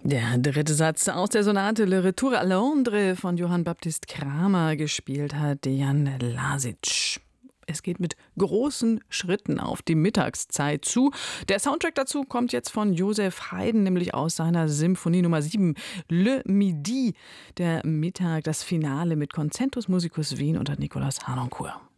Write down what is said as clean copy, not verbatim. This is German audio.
Der dritte Satz aus der Sonate Le Retour à Londres von Johann Baptist Kramer gespielt hat Dejan Lazic. Es geht mit großen Schritten auf die Mittagszeit zu. Der Soundtrack dazu kommt jetzt von Joseph Haydn, nämlich aus seiner Symphonie Nummer 7, Le Midi. Der Mittag, das Finale mit Concentus Musicus Wien unter Nicolas Harnoncourt.